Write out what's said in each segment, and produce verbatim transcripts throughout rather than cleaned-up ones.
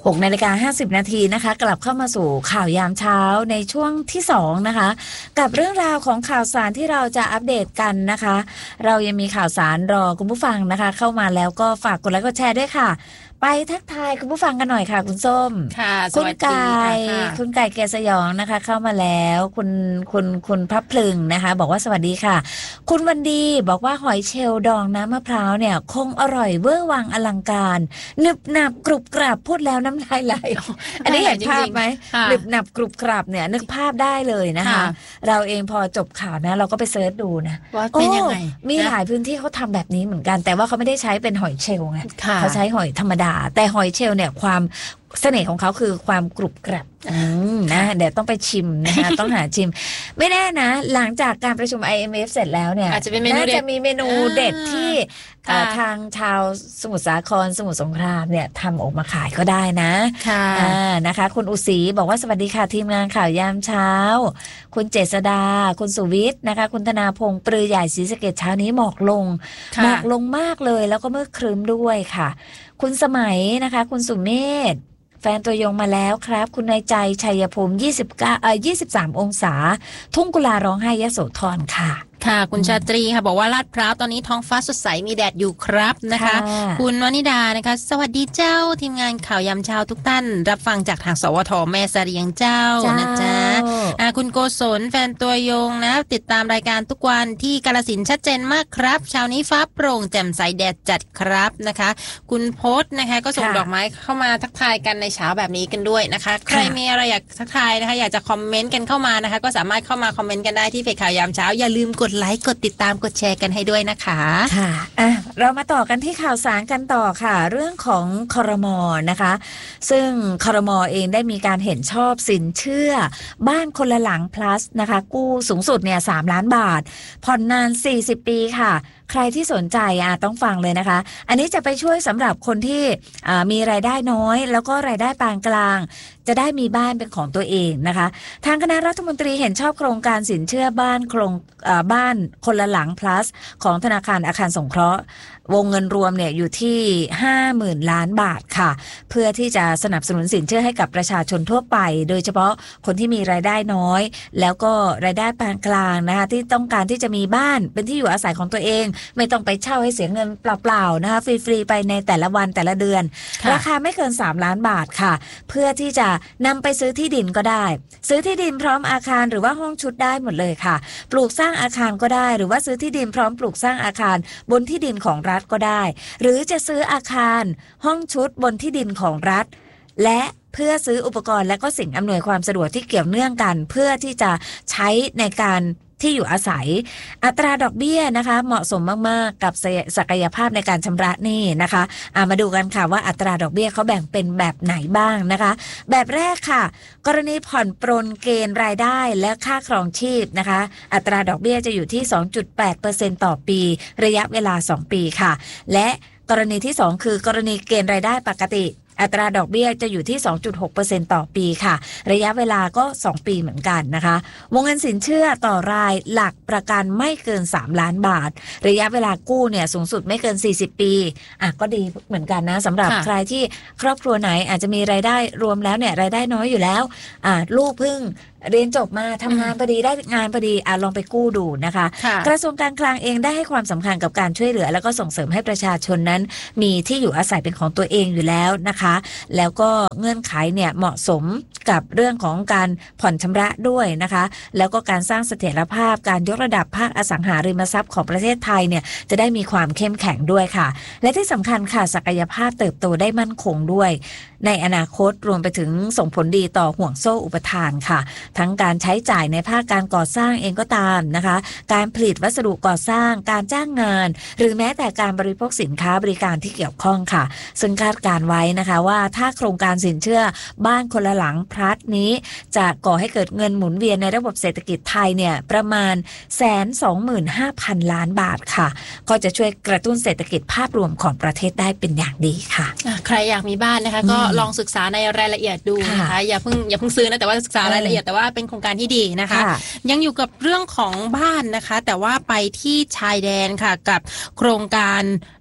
หกนาฬิกาห้าสิบนาทีนะคะกลับเข้ามาสู่ข่าวยามเช้าในช่วงที่สองนะคะกับเรื่องราวของข่าวสารที่เราจะอัปเดตกันนะคะเรายังมีข่าวสารรอคุณผู้ฟังนะคะเข้ามาแล้วก็ฝากกดไลค์กดแชร์ด้วยค่ะไปทักทายคุณผู้ฟังกันหน่อยค่ะคุณส้มค่ะคุณไก่คุณไก่เกศยองนะคะเข้ามาแล้วคุณคุณคุณพับพลึงนะคะบอกว่าสวัสดีค่ะคุณวันดีบอกว่าหอยเชลล์ดองน้ำมะพร้าวเนี่ยคงอร่อยเวอร์วังอลังการหนึบหนับกรุบกรับพูดแล้วน้ำลายไหลอันนี้เห็นภาพไหมหนึบหนับกรุบกรับเนี่ยนึกภาพได้เลยนะคะเราเองพอจบข่าวนะเราก็ไปเสิร์ชดูนะว่าเป็นยังไงมีหลายพื้นที่เขาทำแบบนี้เหมือนกันแต่ว่าเขาไม่ได้ใช้เป็นหอยเชลล์ไงเขาใช้หอยธรรมดาแต่หอยเชลล์เนี่ยความเสน่ห์ของเขาคือความกรุบกรับนะเดี๋ยวต้องไปชิมนะคะต้องหาชิมไม่แน่นะหลังจากการประชุม ไอ เอ็ม เอฟ เสร็จแล้วเนี่ยอาจจะเป็นเมนูเด็ดน่าจะมีเมนูเด็ดที่ทางชาวสมุทรสาครสมุทรสงครามเนี่ยทำออกมาขายก็ได้นะค่ะนะคะคุณอุศรีบอกว่าสวัสดีค่ะทีมงานข่าวยามเช้าคุณเจษดาคุณสุวิทย์นะคะคุณธนาพงษ์ปรือใหญ่ศรีสะเกษเช้านี้หมอกลงหมอกลงมากเลยแล้วก็เมื่อครึ้มด้วยค่ะคุณสมัยนะคะคุณสุเมธแฟนตัวยงมาแล้วครับคุณนายใจชัยภูมิยี่สิบเก้าเอ่อยี่สิบสามองศาทุ่งกุลาร้องไห้ยโสธรค่ะค่ะคุณชาตรีค่ะบอกว่าลาดพร้าวตอนนี้ท้องฟ้าสดใสมีแดดอยู่ครับนะคะคุณวนิดานะคะสวัสดีเจ้าทีมงานข่าวยามเช้าทุกท่านรับฟังจากทางสวทแม่เสรียงเจ้านะจ๊ะคุณโกศลแฟนตัวยงนะติดตามรายการทุกวันที่กาฬสินธุ์ชัดเจนมากครับเช้านี้ฟ้าโปร่งแจ่มใสแดดจัดครับนะคะคุณโพสนะคะก็ส่งดอกไม้เข้ามาทักทายกันในเช้าแบบนี้กันด้วยนะคะใครมีอะไรอยากทักทายนะคะอยากจะคอมเมนต์กันเข้ามานะคะก็สามารถเข้ามาคอมเมนต์กันได้ที่เพจข่าวยามเช้าอย่าลืมกดไลค์กดติดตามกดแชร์กันให้ด้วยนะคะค่ะอ่ะเรามาต่อกันที่ข่าวสารกันต่อค่ะเรื่องของครม.นะคะซึ่งครม.เองได้มีการเห็นชอบสินเชื่อบ้านคนละหลัง plus นะคะกู้สูงสุดเนี่ยสามล้านบาทผ่อนนานสี่สิบปีค่ะใครที่สนใจอ่ะต้องฟังเลยนะคะอันนี้จะไปช่วยสำหรับคนที่มีรายได้น้อยแล้วก็รายได้ปานกลางจะได้มีบ้านเป็นของตัวเองนะคะทางคณะรัฐมนตรีเห็นชอบโครงการสินเชื่อบ้านโครงบ้านคนละหลัง plus ของธนาคารอาคารสงเคราะห์วงเงินรวมเนี่ยอยู่ที่ ห้าหมื่น ล้านบาทค่ะเพื่อที่จะสนับสนุนสินเชื่อให้กับประชาชนทั่วไปโดยเฉพาะคนที่มีรายได้น้อยแล้วก็รายได้ปานกลางนะคะที่ต้องการที่จะมีบ้านเป็นที่อยู่อาศัยของตัวเองไม่ต้องไปเช่าให้เสียเงินเปล่าๆนะคะฟรีๆไปในแต่ละวันแต่ละเดือนราคาไม่เกินสามล้านบาทค่ะเพื่อที่จะนำไปซื้อที่ดินก็ได้ซื้อที่ดินพร้อมอาคารหรือว่าห้องชุดได้หมดเลยค่ะปลูกสร้างอาคารก็ได้หรือว่าซื้อที่ดินพร้อมปลูกสร้างอาคารบนที่ดินของรัฐก็ได้หรือจะซื้ออาคารห้องชุดบนที่ดินของรัฐและเพื่อซื้ออุปกรณ์และก็สิ่งอำนวยความสะดวกที่เกี่ยวเนื่องกันเพื่อที่จะใช้ในการที่อยู่อาศัยอัตราดอกเบี้ยนะคะเหมาะสมมากๆกับศักยภาพในการชำระหนี้นะคะามาดูกันค่ะว่าอัตราดอกเบี้ยเขาแบ่งเป็นแบบไหนบ้างนะคะแบบแรกค่ะกรณีผ่อนปรนเกณฑ์รายได้และค่าครองชีพนะคะอัตราดอกเบี้ยจะอยู่ที่ สองจุดแปดเปอร์เซ็นต์ ต่อปีระยะเวลาสองปีค่ะและกรณีที่สองคือกรณีเกณฑ์รายได้ปกติอัตราดอกเบี้ยจะอยู่ที่ สองจุดหกเปอร์เซ็นต์ ต่อปีค่ะระยะเวลาก็สองปีเหมือนกันนะคะวงเงินสินเชื่อต่อรายหลักประกันไม่เกินสามล้านบาทระยะเวลากู้เนี่ยสูงสุดไม่เกินสี่สิบปีอ่ะก็ดีเหมือนกันนะสำหรับใครที่ครอบครัวไหนอาจจะมีรายได้รวมแล้วเนี่ยรายได้น้อยอยู่แล้วอ่ะลูกเพิ่งเรียนจบมาทำงานพอดีได้งานพอดีอ่ะลองไปกู้ดูนะคะกระทรวงการคลังเองได้ให้ความสำคัญกับการช่วยเหลือแล้วก็ส่งเสริมให้ประชาชนนั้นมีที่อยู่อาศัยเป็นของตัวเองอยู่แล้วนะคะแล้วก็เงื่อนไขเนี่ยเหมาะสมกับเรื่องของการผ่อนชำระด้วยนะคะแล้วก็การสร้างเสถียรภาพการยกระดับภาคอสังหาริมทรัพย์ของประเทศไทยเนี่ยจะได้มีความเข้มแข็งด้วยค่ะและที่สำคัญค่ะศักยภาพเติบโตได้มั่นคงด้วยในอนาคตรวมไปถึงส่งผลดีต่อห่วงโซ่อุปทานค่ะทั้งการใช้จ่ายในภาคการก่อสร้างเองก็ตามนะคะการผลิตวัสดุก่อสร้างการจ้างงานหรือแม้แต่การบริโภคสินค้าบริการที่เกี่ยวข้องค่ะซึ่งคาดการไว้นะคะว่าถ้าโครงการสินเชื่อบ้านคนละหลังพลัดนี้จะก่อให้เกิดเงินหมุนเวียนในระบบเศรษฐกิจไทยเนี่ยประมาณ หนึ่งแสนสองหมื่นห้าพัน ล้านบาทค่ะก็จะช่วยกระตุ้นเศรษฐกิจภาพรวมของประเทศได้เป็นอย่างดีค่ะใครอยากมีบ้านนะคะก็ลองศึกษาในรายละเอียดดูนะคะอย่าเพิ่งอย่าเพิ่งซื้อนะแต่ว่าศึกษารายละเอียดแต่ว่าเป็นโครงการที่ดีนะคะยังอยู่กับเรื่องของบ้านนะคะแต่ว่าไปที่ชายแดนค่ะกับโครงการ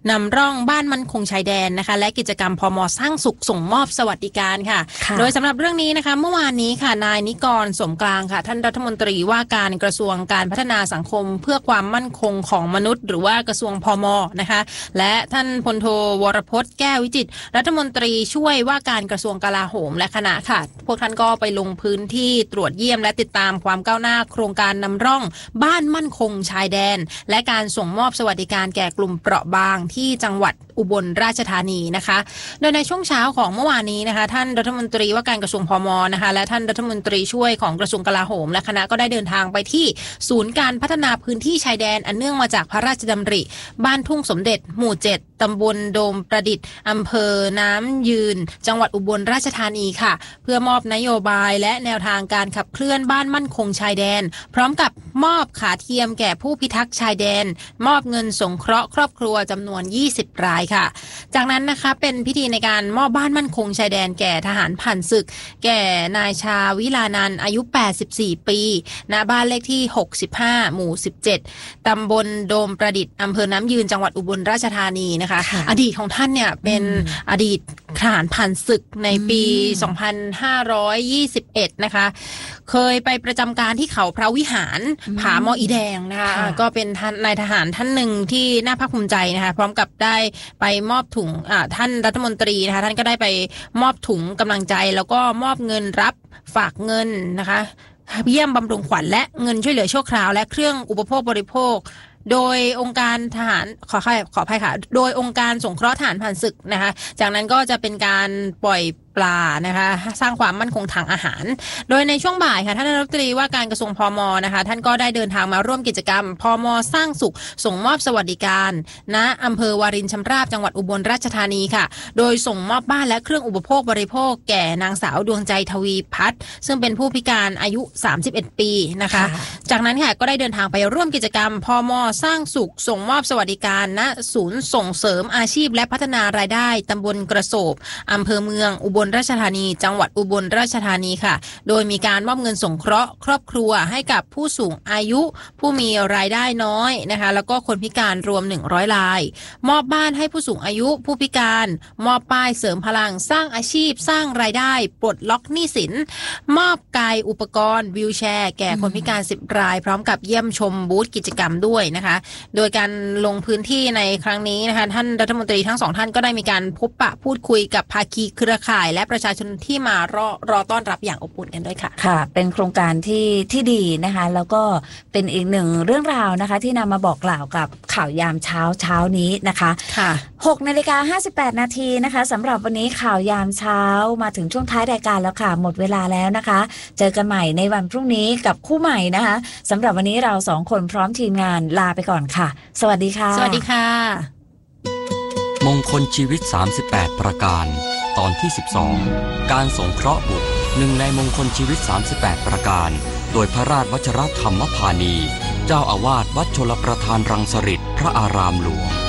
นำร่องบ้านมั่นคงชายแดนนะคะและกิจกรรมพม.สร้างสุขส่งมอบสวัสดิการค่ะโดยสำหรับเรื่องนี้นะคะเมื่อวานนี้ค่ะนายนิกรสมกลางค่ะท่านรัฐมนตรีว่าการกระทรวงการพัฒนาสังคมเพื่อความมั่นคงของมนุษย์หรือว่ากระทรวงพม.นะคะและท่านพลโทวรพจน์แก้ววิจิตรรัฐมนตรีช่วยว่าการกระทรวงกลาโหมและคณะค่ะพวกท่านก็ไปลงพื้นที่ตรวจเยี่ยมและติดตามความก้าวหน้าโครงการนำร่องบ้านมั่นคงชายแดนและการส่งมอบสวัสดิการแก่กลุ่มเปราะบางที่จังหวัดอุบลราชธานีนะคะโดยในช่วงเช้าของเมื่อวานนี้นะคะท่านรัฐมนตรีว่าการกระทรวงพม.นะคะและท่านรัฐมนตรีช่วยของกระทรวงกลาโหมและคณะก็ได้เดินทางไปที่ศูนย์การพัฒนาพื้นที่ชายแดนอันเนื่องมาจากพระราชดำริบ้านทุ่งสมเด็จหมู่เจ็ดตำบลโดมประดิษฐ์อำเภอน้ำยืนจังหวัดอุบลราชธานีค่ะเพื่อมอบนโยบายและแนวทางการขับเคลื่อนบ้านมั่นคงชายแดนพร้อมกับมอบขาเทียมแก่ผู้พิทักษ์ชายแดนมอบเงินสงเคราะห์ครอบครัวจำนวนยี่สิบรายค่ะจากนั้นนะคะเป็นพิธีในการมอบบ้านมั่นคงชายแดนแก่ทหารผ่านศึกแก่นายชาวิลานันท์อายุแปดสิบสี่ปีณบ้านเลขที่หกสิบห้าหมู่สิบเจ็ดตำบลโดมประดิษฐ์อำเภอน้ำยืนจังหวัดอุบลราชธานีนะคะอดีตของท่านเนี่ยเป็นอดีตทหารผ่านศึกในปีสองพันห้าร้อยยี่สิบเอ็ดนะคะเคยไปประจำการที่เขาพระวิหารผาหมออีแดงนะคะก็เป็นนายทหารท่านหนึ่งที่น่าภาคภูมิใจนะคะพร้อมกับได้ไปมอบถุงท่านรัฐมนตรีนะคะท่านก็ได้ไปมอบถุงกำลังใจแล้วก็มอบเงินรับฝากเงินนะคะเยี่ยมบำรุงขวัญและเงินช่วยเหลือชั่วคราวและเครื่องอุปโภคบริโภคโดยองค์การทหารขออภัยขออภัยค่ะโดยองค์การสงเคราะห์ทหารผ่านศึกนะคะจากนั้นก็จะเป็นการปล่อยปลานะคะสร้างความมั่นคงทางอาหารโดยในช่วงบ่ายค่ะท่านรัฐมนตรีว่าการกระทรวงพม.นะคะท่านก็ได้เดินทางมาร่วมกิจกรรมพม.สร้างสุขส่งมอบสวัสดิการณอำเภอวารินชำราบจังหวัดอุบลราชธานีค่ะโดยส่งมอบบ้านและเครื่องอุปโภคบริโภคแก่นางสาวดวงใจทวีพัฒน์ซึ่งเป็นผู้พิการอายุสามสิบเอ็ดปีนะคะจากนั้นค่ะก็ได้เดินทางไปร่วมกิจกรรมพม.สร้างสุขส่งมอบสวัสดิการณศูนย์ส่งเสริมอาชีพและพัฒนารายได้ตำบลกระโสบอำเภอเมืองอุบลราชธานีจังหวัดอุบลราชธานีค่ะโดยมีการมอบเงินสงเคราะห์ครอบครัวให้กับผู้สูงอายุผู้มีรายได้น้อยนะคะแล้วก็คนพิการรวมหนึ่งร้อยรายมอบบ้านให้ผู้สูงอายุผู้พิการมอบป้ายเสริมพลังสร้างอาชีพสร้างรายได้ปลดล็อกหนี้สินมอบกายอุปกรณ์วีลแชร์แก่คนพิการสิบรายพร้อมกับเยี่ยมชมบูธกิจกรรมด้วยนะคะโดยการลงพื้นที่ในครั้งนี้นะคะท่านรัฐมนตรีทั้งสองท่านก็ได้มีการพบปะพูดคุยกับภาคีเครือข่ายและประชาชนที่มารอรอต้อนรับอย่างอบอุ่นกันด้วยค่ะค่ะเป็นโครงการที่ที่ดีนะคะแล้วก็เป็นอีกหนึ่งเรื่องราวนะคะที่นำมาบอกกล่าวกับข่าวยามเช้าเช้านี้นะคะค่ะหกนาฬิกาห้าสิบแปดนาทีนะคะสำหรับวันนี้ข่าวยามเช้ามาถึงช่วงท้ายรายการแล้วค่ะหมดเวลาแล้วนะคะเจอกันใหม่ในวันพรุ่งนี้กับคู่ใหม่นะคะสำหรับวันนี้เราสองคนพร้อมทีมงานลาไปก่อนค่ะสวัสดีค่ะสวัสดีค่ะมงคลชีวิตสามสิบแปดประการตอนที่สิบสองการสงเคราะห์บุตรหนึ่งในมงคลชีวิตสามสิบแปดประการโดยพระราชวชรธรรมพานีเจ้าอาวาสวัดชลประทานรังสฤษพระอารามหลวง